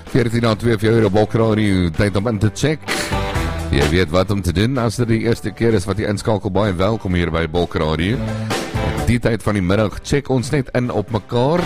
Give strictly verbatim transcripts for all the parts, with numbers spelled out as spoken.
veertien na twee vir jou op Bolkradio, tyd om in te check. Jy weet wat om te doen as dit die eerste keer is wat jy inskakel, baie welkom hier by Bolkradio. Die tyd van die middag, check ons net in op mekaar.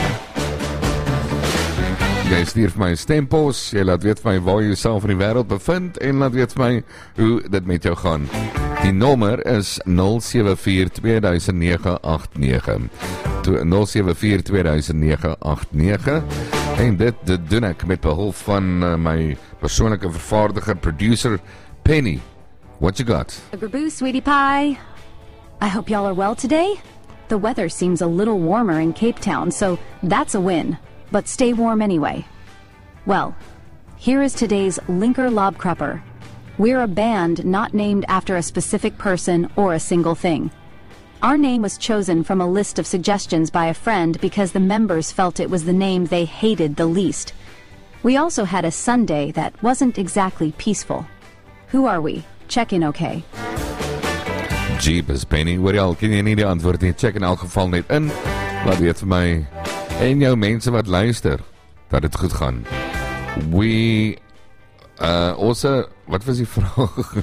Jy stuur vir my 'n stempos, jy laat weet vir my waar jy jouself in die wêreld bevind en laat weet vir my hoe dit met jou gaan. Die nommer is nul sewe vier twee nege agt nege. nul sewe vier twee nege agt nege. En dit, dit doen ek met behulp van uh, my persoonlike vervaardiger, producer Penny. What you got? Graboo, sweetie pie. I hope y'all are well today. The weather seems a little warmer in Cape Town, so that's a win. But stay warm anyway. Well, here is today's Linker Lobkrupper. We're a band not named after a specific person or a single thing. Our name was chosen from a list of suggestions by a friend because the members felt it was the name they hated the least. We also had a Sunday that wasn't exactly peaceful. Who are we? Check in okay. Jeepers, Penny, hoor jy al, ken jy nie die antwoord nie, check in elk geval net in, laat weet vir my, en jou mense wat luister, dat het goed gaan. We, uh, also, wat was die vraag?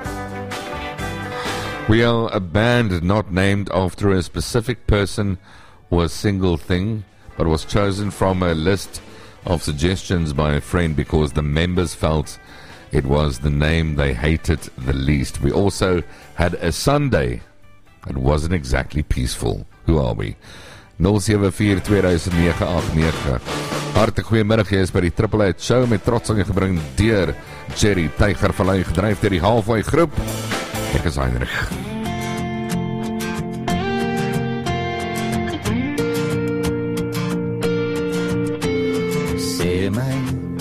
We are a band not named after a specific person or a single thing, but was chosen from a list of suggestions by a friend because the members felt it was the name they hated the least. We also had a Sunday that wasn't exactly peaceful. Who are we? nul sewe vier twee nege agt nege. Hartlik goeiemiddag, jy is by die Triple H Show met trots aan jou gebring deur Jerry Tygervallei, gedryf deur die Halfway groep. Ek is Heinrich. Sê my,